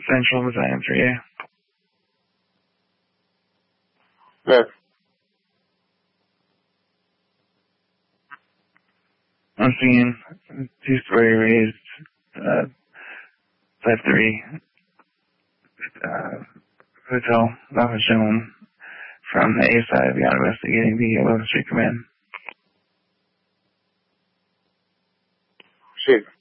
Central Battalion 3A. Yes. I'm seeing two-story raised, 5-3, hotel, not shown from the A side beyond investigating the 11th Street Command. Shit.